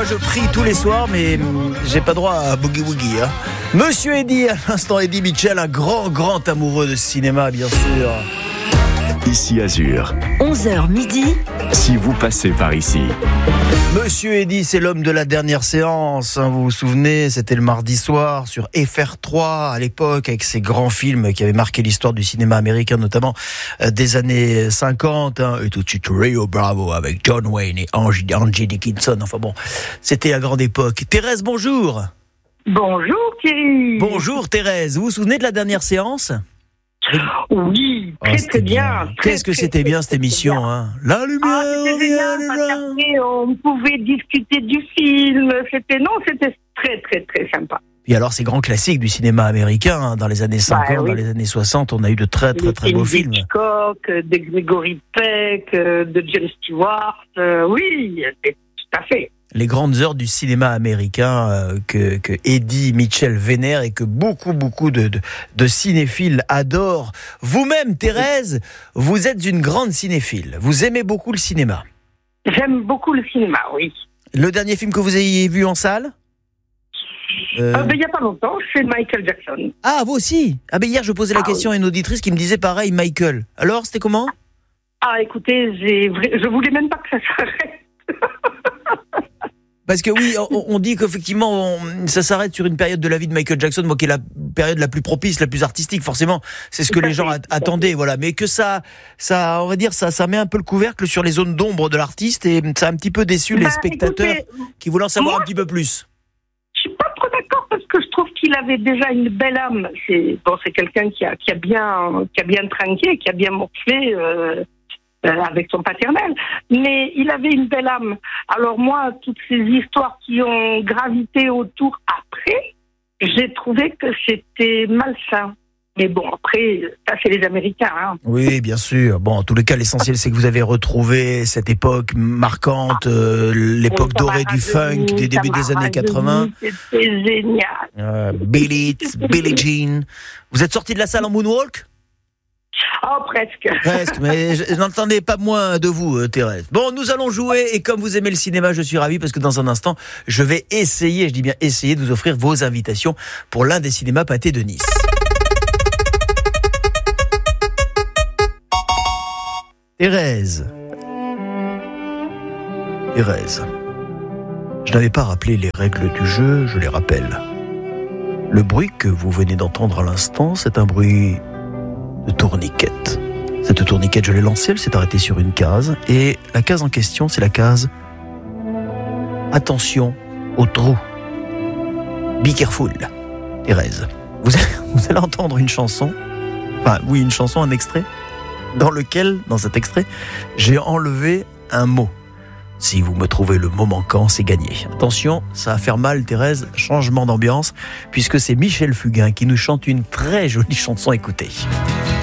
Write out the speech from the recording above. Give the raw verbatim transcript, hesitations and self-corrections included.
Moi je prie tous les soirs, mais j'ai pas droit à boogie woogie. Hein. Monsieur Eddie, à l'instant Eddie Mitchell, un grand grand amoureux de cinéma bien sûr. Ici Azur. onze heures midi. Si vous passez par ici. Monsieur Eddie, c'est l'homme de la dernière séance. Hein, vous vous souvenez, c'était le mardi soir sur F R trois à l'époque, avec ces grands films qui avaient marqué l'histoire du cinéma américain, notamment euh, des années cinquante. Hein, et tout de suite Rio Bravo avec John Wayne et Angie, Angie Dickinson. Enfin bon, c'était la grande époque. Thérèse, bonjour. Bonjour Thierry. Bonjour Thérèse. Vous vous souvenez de la dernière séance ? Oui, très oh, très bien. bien. Très, Qu'est-ce que très, c'était très, bien très, cette émission, bien. hein. La lumière. Ah, c'était génial, parce qu'après, on pouvait discuter du film. C'était non, c'était très très très sympa. Et alors ces grands classiques du cinéma américain, hein, dans les années cinquante, bah, oui. Dans les années soixante, on a eu de très très très, très beaux films. De Hitchcock, de Gregory Peck, de Jon Stewart. Euh, oui, tout à fait. Les grandes heures du cinéma américain euh, que, que Eddie Mitchell vénère et que beaucoup, beaucoup de, de, de cinéphiles adorent. Vous-même, Thérèse, vous êtes une grande cinéphile. Vous aimez beaucoup le cinéma. J'aime beaucoup le cinéma, oui. Le dernier film que vous ayez vu en salle ? Euh... Euh, ben, il n'y a pas longtemps, c'est Michael Jackson. Ah, vous aussi ? Ah, ben hier, je posais la ah, question oui. à une auditrice qui me disait pareil, Michael. Alors, c'était comment ? Ah, écoutez, j'ai... je voulais même pas que ça s'arrête. Parce que oui, on, on dit qu'effectivement, on, ça s'arrête sur une période de la vie de Michael Jackson, moi, qui est la période la plus propice, la plus artistique, forcément. C'est ce que les gens a, attendaient, voilà. Mais que ça, ça, on va dire, ça, ça met un peu le couvercle sur les zones d'ombre de l'artiste et ça a un petit peu déçu bah, les spectateurs écoutez, qui voulaient en savoir moi, un petit peu plus. Je suis pas trop d'accord parce que je trouve qu'il avait déjà une belle âme. C'est bon, c'est quelqu'un qui a, qui a bien, qui a bien trinqué, qui a bien morflé. Euh, Euh, avec son paternel, mais il avait une belle âme. Alors moi, toutes ces histoires qui ont gravité autour après, j'ai trouvé que c'était malsain. Mais bon, après, ça c'est les Américains. Hein. Oui, bien sûr. Bon, en tous les cas, l'essentiel c'est que vous avez retrouvé cette époque marquante, euh, l'époque oui, dorée du funk des débuts des années quatre-vingts. C'était génial. Euh, Billie, Billie Jean. Vous êtes sorti de la salle en moonwalk ? Oh, presque. Presque, mais je n'entendais pas moins de vous, euh, Thérèse. Bon, nous allons jouer, et comme vous aimez le cinéma, je suis ravi, parce que dans un instant, je vais essayer, je dis bien essayer, de vous offrir vos invitations pour l'un des cinémas Pâté de Nice. Thérèse. Thérèse. Je n'avais pas rappelé les règles du jeu, je les rappelle. Le bruit que vous venez d'entendre à l'instant, c'est un bruit de tourniquette. Cette tourniquette, je l'ai lancée, elle s'est arrêtée sur une case, et la case en question, c'est la case attention au trou. Be careful, Thérèse. Vous allez, vous allez entendre une chanson, enfin oui, une chanson, un extrait, dans lequel, dans cet extrait, j'ai enlevé un mot. Si vous me trouvez le mot manquant, c'est gagné. Attention, ça va faire mal, Thérèse, changement d'ambiance, puisque c'est Michel Fugain qui nous chante une très jolie chanson, écoutez.